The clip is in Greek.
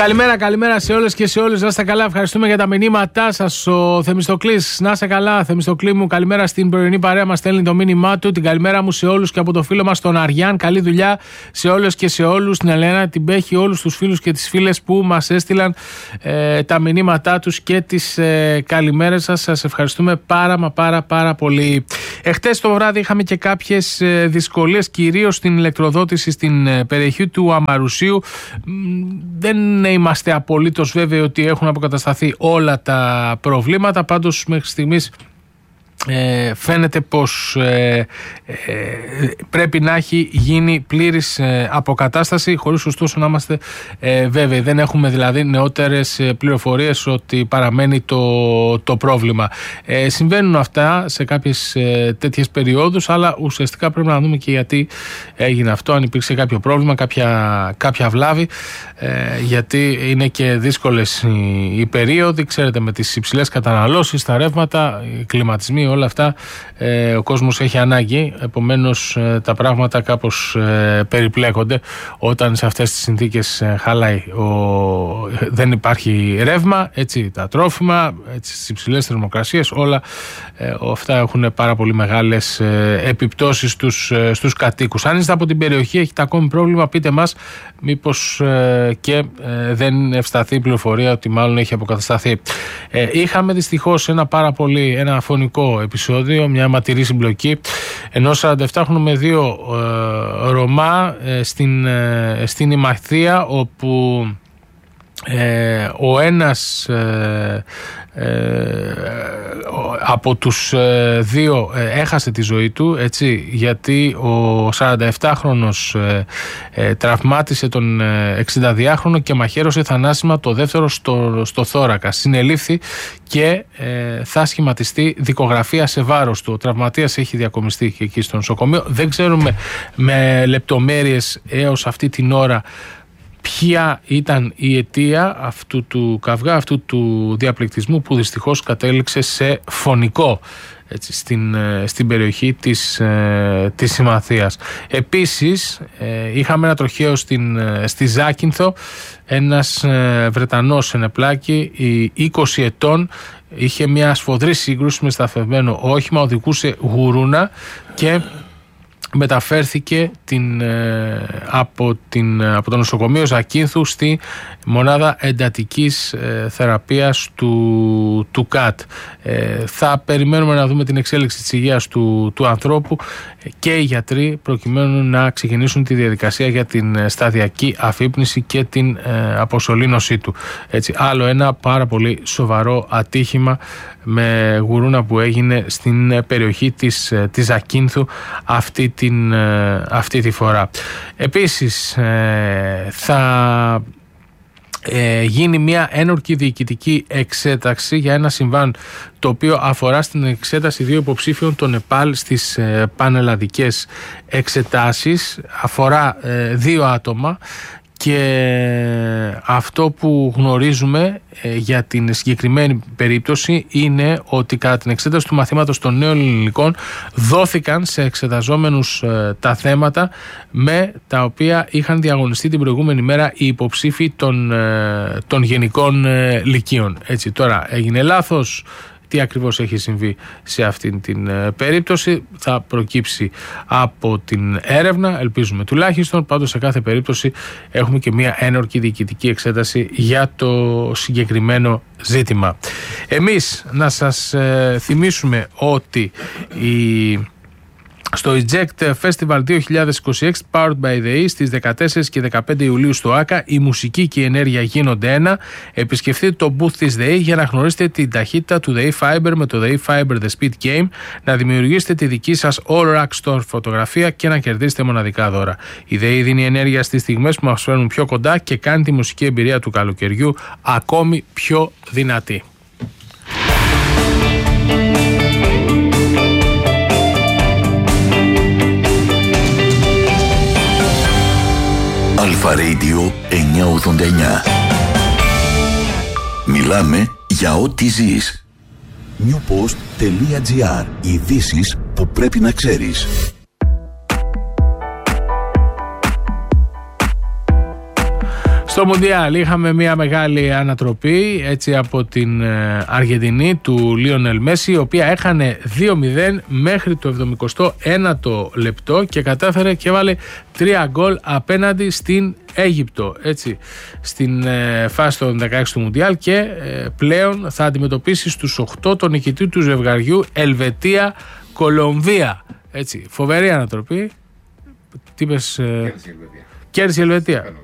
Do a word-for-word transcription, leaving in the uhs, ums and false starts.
Καλημέρα, καλημέρα σε όλες και σε όλους. Να είστε καλά, ευχαριστούμε για τα μηνύματά σας. Ο Θεμιστοκλής, να είστε καλά, Θεμιστοκλή μου. Καλημέρα στην πρωινή παρέα, μας στέλνει το μήνυμά του. Την καλημέρα μου σε όλους και από το φίλο μας τον Αριάν. Καλή δουλειά σε όλες και σε όλους. Την Ελένα, την Πέχη, όλους τους φίλους και τις φίλες που μας έστειλαν ε, τα μηνύματά τους και τις ε, καλημέρες σας. Σας ευχαριστούμε πάρα μα πάρα πάρα πολύ. Εχθές το βράδυ είχαμε και κάποιες ε, δυσκολίες, κυρίως στην ηλεκτροδότηση στην ε, περιοχή του Αμαρουσίου. Δεν είμαστε απολύτως βέβαιοι ότι έχουν αποκατασταθεί όλα τα προβλήματα, πάντως μέχρι στιγμής Ε, φαίνεται πως ε, ε, πρέπει να έχει γίνει πλήρης ε, αποκατάσταση, χωρίς ωστόσο να είμαστε ε, βέβαιοι. Δεν έχουμε δηλαδή νεότερες πληροφορίες ότι παραμένει το, το πρόβλημα. Ε, συμβαίνουν αυτά σε κάποιες ε, τέτοιες περιόδους, αλλά ουσιαστικά πρέπει να δούμε και γιατί έγινε αυτό, αν υπήρξε κάποιο πρόβλημα, κάποια, κάποια βλάβη, ε, γιατί είναι και δύσκολες οι, οι περίοδοι, ξέρετε, με τις υψηλές καταναλώσεις, τα ρεύματα, οι κλιματισμοί, όλα αυτά ε, ο κόσμος έχει ανάγκη, επομένως ε, τα πράγματα κάπως ε, περιπλέκονται όταν σε αυτές τις συνθήκες ε, χαλάει ο, δεν υπάρχει ρεύμα, έτσι, τα τρόφιμα, έτσι, στις υψηλές θερμοκρασίες, όλα ε, αυτά έχουν πάρα πολύ μεγάλες ε, επιπτώσεις στους, ε, στους κατοίκους. Αν είστε από την περιοχή, έχετε ακόμη πρόβλημα, πείτε μας, μήπως ε, και ε, δεν ευσταθεί η πληροφορία ότι μάλλον έχει αποκατασταθεί. Ε, είχαμε δυστυχώς ένα πάρα πολύ ένα φωνικό επεισόδιο, μια αιματηρή συμπλοκή ενός σαρανταεφτάχρονου με δύο ε, Ρωμά ε, στην, ε, στην Ημαθία, όπου ε, ο ένας ε, ε, από τους ε, δύο ε, έχασε τη ζωή του, έτσι, γιατί ο σαρανταεφτάχρονος ε, ε, τραυμάτισε τον ε, εξηνταδυάχρονο και μαχαίρωσε θανάσιμα το δεύτερο στο, στο θώρακα. Συνελήφθη και ε, θα σχηματιστεί δικογραφία σε βάρος του. Ο τραυματίας έχει διακομιστεί και εκεί στο νοσοκομείο. Δεν ξέρουμε με λεπτομέρειες έως αυτή την ώρα ποια ήταν η αιτία αυτού του καυγά, αυτού του διαπληκτισμού που δυστυχώς κατέληξε σε φωνικό, έτσι, στην, στην περιοχή της, της Ημαθίας. Επίσης ε, είχαμε ένα τροχαίο στην, στη Ζάκυνθο. Ένας ε, Βρετανός ενεπλάκη, είκοσι ετών, είχε μια σφοδρή σύγκρουση με σταθευμένο όχημα, οδηγούσε γουρούνα και μεταφέρθηκε την, ε, από, την, από το νοσοκομείο Ζακίνθου στη μονάδα εντατικής ε, θεραπείας του, του ΚΑΤ. Ε, θα περιμένουμε να δούμε την εξέλιξη της υγείας του, του ανθρώπου και οι γιατροί, προκειμένου να ξεκινήσουν τη διαδικασία για την σταδιακή αφύπνιση και την ε, αποσωλήνωσή του. Έτσι, άλλο ένα πάρα πολύ σοβαρό ατύχημα με γουρούνα που έγινε στην περιοχή της, της Ζακίνθου αυτή, την, αυτή τη φορά. Επίσης ε, θα ε, γίνει μια ένορκη διοικητική εξέταξη για ένα συμβάν το οποίο αφορά στην εξέταση δύο υποψήφιων των ΕΠΑΛ στις ε, πανελλαδικές εξετάσεις. Αφορά ε, δύο άτομα. Και αυτό που γνωρίζουμε ε, για την συγκεκριμένη περίπτωση είναι ότι κατά την εξέταση του μαθήματος των νέων ελληνικών δόθηκαν σε εξεταζόμενους ε, τα θέματα με τα οποία είχαν διαγωνιστεί την προηγούμενη μέρα οι υποψήφοι των, ε, των γενικών ε, λυκείων. Έτσι, τώρα έγινε λάθος. Τι ακριβώς έχει συμβεί σε αυτήν την ε, περίπτωση θα προκύψει από την έρευνα, ελπίζουμε τουλάχιστον. Πάντως σε κάθε περίπτωση έχουμε και μια ένορκη διοικητική εξέταση για το συγκεκριμένο ζήτημα. Εμείς να σας ε, θυμίσουμε ότι η στο Eject Festival δύο χιλιάδες είκοσι έξι Powered by the E στις δεκατέσσερις και δεκαπέντε Ιουλίου στο ΆΚΑ, η μουσική και η ενέργεια γίνονται ένα. Επισκεφτείτε το booth της ΔΕΗ για να γνωρίσετε την ταχύτητα του ΔΕΗ Fiber με το ΔΕΗ Fiber The Speed Game, να δημιουργήσετε τη δική σας All Rack Store φωτογραφία και να κερδίσετε μοναδικά δώρα. Η ΔΕΗ δίνει ενέργεια στις στιγμές που μας φέρνουν πιο κοντά και κάνει τη μουσική εμπειρία του καλοκαιριού ακόμη πιο δυνατή. Αλφα Radio εννιακόσια ογδόντα εννιά. Μιλάμε για ό,τι ζεις. newpost.gr. Ειδήσεις που πρέπει να ξέρεις. Στο Μουντιάλ είχαμε μια μεγάλη ανατροπή έτσι από την Αργεντινή του Λίονελ Μέση, η οποία έχανε δύο μηδέν μέχρι το εβδομηκοστό ένατο λεπτό και κατάφερε και έβαλε τρία γκολ απέναντι στην Αίγυπτο, έτσι, στην ε, φάση των δεκαέξι του Μουντιάλ, και ε, πλέον θα αντιμετωπίσει στους οκτώ τον νικητή του ζευγαριού Ελβετία-Κολομβία. Έτσι, φοβερή ανατροπή. Τι είπες? Ε, κέρδισε η Ελβετία.